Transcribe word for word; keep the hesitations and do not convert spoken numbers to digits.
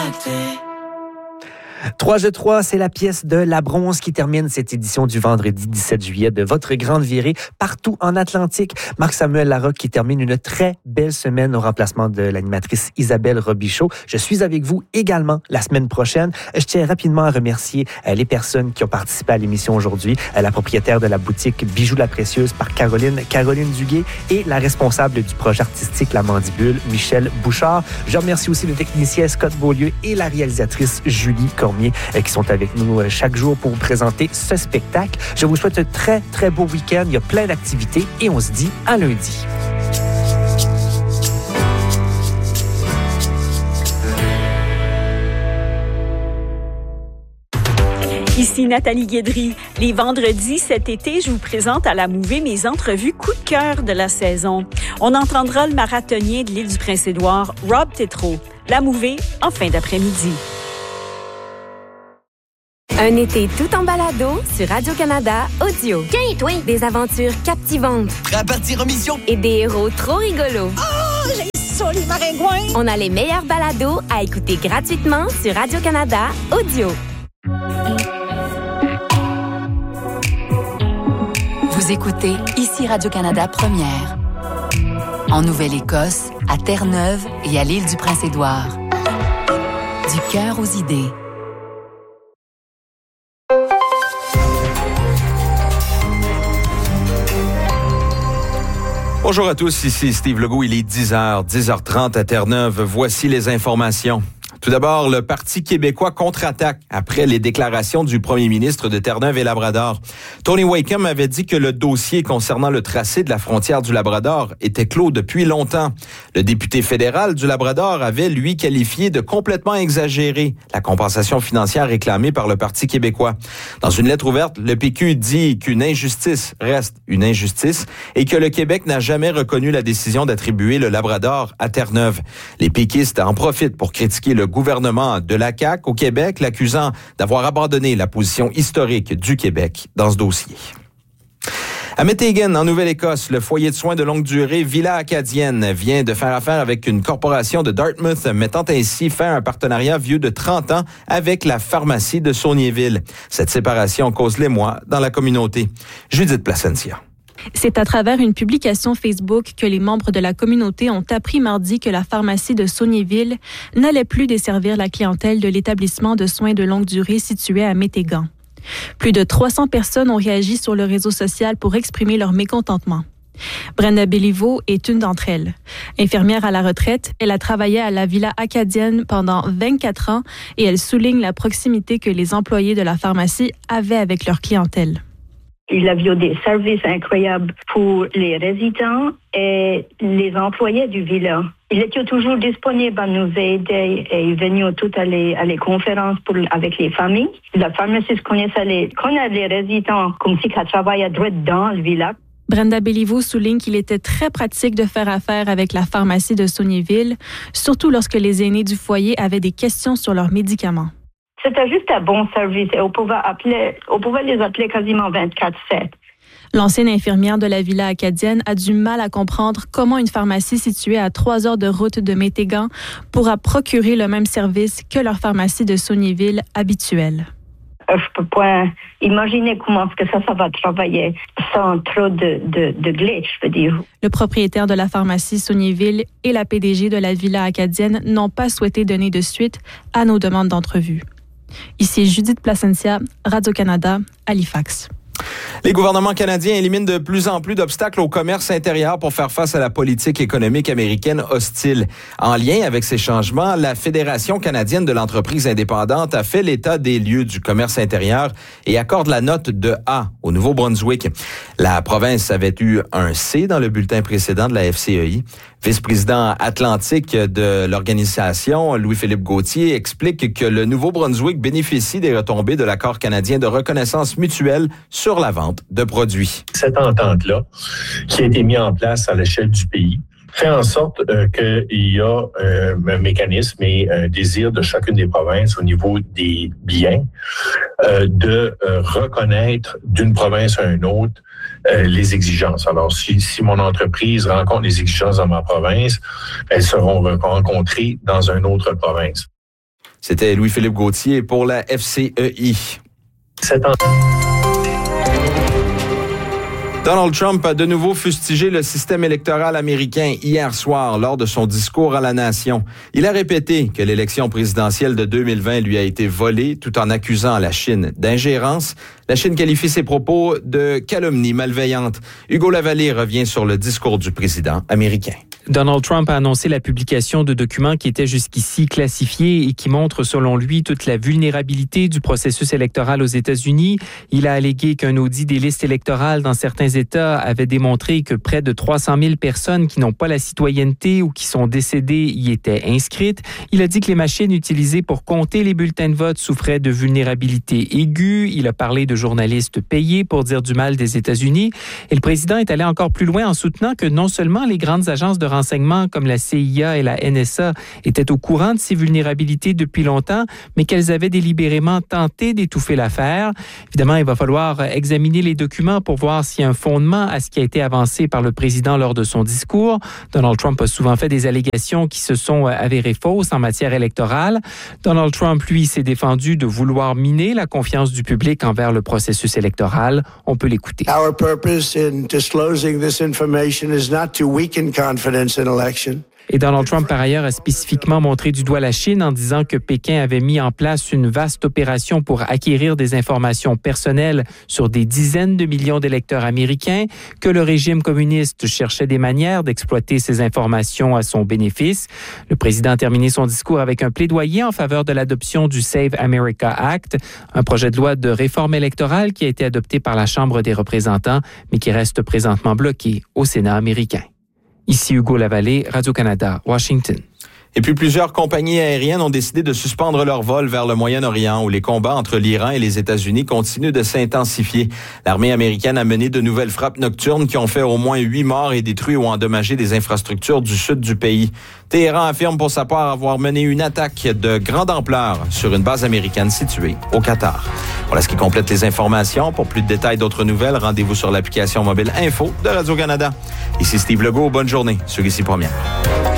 trois jeux trois, c'est la pièce de La Bronze qui termine cette édition du vendredi dix-sept juillet de votre grande virée partout en Atlantique. Marc-Samuel Larocque qui termine une très belle semaine au remplacement de l'animatrice Isabelle Robichaud. Je suis avec vous également la semaine prochaine. Je tiens rapidement à remercier euh, les personnes qui ont participé à l'émission aujourd'hui. Euh, la propriétaire de la boutique Bijoux La Précieuse par Caroline, Caroline Duguay et la responsable du projet artistique La Mandibule, Michel Bouchard. Je remercie aussi le technicien Scott Beaulieu et la réalisatrice Julie Cormier qui sont avec nous chaque jour pour vous présenter ce spectacle. Je vous souhaite un très, très beau week-end. Il y a plein d'activités et on se dit à lundi. Ici Nathalie Guédry. Les vendredis cet été, je vous présente à la Mouvée mes entrevues coup de cœur de la saison. On entendra le marathonien de l'île du Prince-Édouard, Rob Tétrault. La Mouvée en fin d'après-midi. Un été tout en balado sur Radio-Canada Audio. Tiens, toi! Des aventures captivantes. Prêt à partir en mission? Et des héros trop rigolos. Oh, j'ai ça, les maringouins! On a les meilleurs balados à écouter gratuitement sur Radio-Canada Audio. Vous écoutez ici Radio-Canada Première. En Nouvelle-Écosse, à Terre-Neuve et à l'île du Prince-Édouard. Du cœur aux idées. Bonjour à tous, ici Steve Legault, il est dix heures, dix heures trente à Terre-Neuve. Voici les informations. Tout d'abord, le Parti québécois contre-attaque après les déclarations du premier ministre de Terre-Neuve et Labrador. Tony Wakeham avait dit que le dossier concernant le tracé de la frontière du Labrador était clos depuis longtemps. Le député fédéral du Labrador avait, lui, qualifié de complètement exagéré la compensation financière réclamée par le Parti québécois. Dans une lettre ouverte, le P Q dit qu'une injustice reste une injustice et que le Québec n'a jamais reconnu la décision d'attribuer le Labrador à Terre-Neuve. Les péquistes en profitent pour critiquer le gouvernement de la C A Q au Québec, l'accusant d'avoir abandonné la position historique du Québec dans ce dossier. À Meteghan, en Nouvelle-Écosse, le foyer de soins de longue durée Villa Acadienne vient de faire affaire avec une corporation de Dartmouth, mettant ainsi fin à un partenariat vieux de trente ans avec la pharmacie de Saulniéville. Cette séparation cause l'émoi dans la communauté. Judith Placencia. C'est à travers une publication Facebook que les membres de la communauté ont appris mardi que la pharmacie de Saulniéville n'allait plus desservir la clientèle de l'établissement de soins de longue durée situé à Meteghan. Plus de trois cents personnes ont réagi sur le réseau social pour exprimer leur mécontentement. Brenda Béliveau est une d'entre elles. Infirmière à la retraite, elle a travaillé à la Villa Acadienne pendant vingt-quatre ans et elle souligne la proximité que les employés de la pharmacie avaient avec leur clientèle. Il a eu des services incroyables pour les résidents et les employés du villa. Il était toujours disponible à nous aider et venu toutes à les, à les conférences pour, avec les familles. La pharmaciste connaissait les, connaît les résidents comme si elle travaillait droit dans le villa. Brenda Béliveau souligne qu'il était très pratique de faire affaire avec la pharmacie de Saulniéville, surtout lorsque les aînés du foyer avaient des questions sur leurs médicaments. C'était juste un bon service et on pouvait, appeler, on pouvait les appeler quasiment vingt-quatre sept. L'ancienne infirmière de la Villa Acadienne a du mal à comprendre comment une pharmacie située à trois heures de route de Meteghan pourra procurer le même service que leur pharmacie de Saulniéville habituelle. Je ne peux pas imaginer comment est-ce que ça, ça va travailler sans trop de, de, de glitch, je veux dire. Le propriétaire de la pharmacie Saulniéville et la P D G de la Villa Acadienne n'ont pas souhaité donner de suite à nos demandes d'entrevue. Ici Judith Placencia, Radio-Canada, Halifax. Les gouvernements canadiens éliminent de plus en plus d'obstacles au commerce intérieur pour faire face à la politique économique américaine hostile. En lien avec ces changements, la Fédération canadienne de l'entreprise indépendante a fait l'état des lieux du commerce intérieur et accorde la note de A au Nouveau-Brunswick. La province avait eu un C dans le bulletin précédent de la F C E I. Vice-président atlantique de l'organisation, Louis-Philippe Gauthier, explique que le Nouveau-Brunswick bénéficie des retombées de l'accord canadien de reconnaissance mutuelle sur la vente de produits. Cette entente-là, qui a été mise en place à l'échelle du pays, fait en sorte euh, qu'il y a euh, un mécanisme et un désir de chacune des provinces au niveau des biens euh, de euh, reconnaître d'une province à une autre euh, les exigences. Alors, si, si mon entreprise rencontre les exigences dans ma province, elles seront rencontrées dans une autre province. C'était Louis-Philippe Gauthier pour la F C E I. Cette en... Donald Trump a de nouveau fustigé le système électoral américain hier soir lors de son discours à la nation. Il a répété que l'élection présidentielle de deux mille vingt lui a été volée tout en accusant la Chine d'ingérence. La Chine qualifie ses propos de calomnie malveillante. Hugo Lavallée revient sur le discours du président américain. Donald Trump a annoncé la publication de documents qui étaient jusqu'ici classifiés et qui montrent, selon lui, toute la vulnérabilité du processus électoral aux États-Unis. Il a allégué qu'un audit des listes électorales dans certains États avait démontré que près de trois cent mille personnes qui n'ont pas la citoyenneté ou qui sont décédées y étaient inscrites. Il a dit que les machines utilisées pour compter les bulletins de vote souffraient de vulnérabilité aiguë. Il a parlé de journalistes payés pour dire du mal des États-Unis. Et le président est allé encore plus loin en soutenant que non seulement les grandes agences de renseignement comme la C I A et la N S A étaient au courant de ces vulnérabilités depuis longtemps, mais qu'elles avaient délibérément tenté d'étouffer l'affaire. Évidemment, il va falloir examiner les documents pour voir s'il y a un fondement à ce qui a été avancé par le président lors de son discours. Donald Trump a souvent fait des allégations qui se sont avérées fausses en matière électorale. Donald Trump, lui, s'est défendu de vouloir miner la confiance du public envers le processus électoral. On peut l'écouter. Our purpose in disclosing this information is not to weaken confidence in election. Et Donald Trump, par ailleurs, a spécifiquement montré du doigt la Chine en disant que Pékin avait mis en place une vaste opération pour acquérir des informations personnelles sur des dizaines de millions d'électeurs américains, que le régime communiste cherchait des manières d'exploiter ces informations à son bénéfice. Le président a terminé son discours avec un plaidoyer en faveur de l'adoption du Save America Act, un projet de loi de réforme électorale qui a été adopté par la Chambre des représentants, mais qui reste présentement bloqué au Sénat américain. Ici Hugo Lavallée, Radio-Canada, Washington. Et puis plusieurs compagnies aériennes ont décidé de suspendre leurs vols vers le Moyen-Orient où les combats entre l'Iran et les États-Unis continuent de s'intensifier. L'armée américaine a mené de nouvelles frappes nocturnes qui ont fait au moins huit morts et détruit ou endommagé des infrastructures du sud du pays. Téhéran affirme pour sa part avoir mené une attaque de grande ampleur sur une base américaine située au Qatar. Voilà ce qui complète les informations. Pour plus de détails d'autres nouvelles, rendez-vous sur l'application mobile Info de Radio-Canada. Ici Steve Legault, bonne journée sur Ici Première.